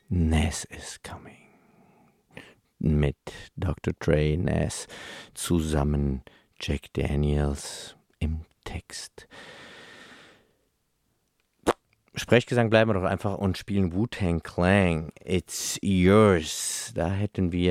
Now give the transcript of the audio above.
Nas is Coming. Mit Dr. Dre, Nas zusammen, Jack Daniels im Text. Sprechgesang bleiben wir doch einfach und spielen Wu-Tang Clan. It's Yours. Da hätten wir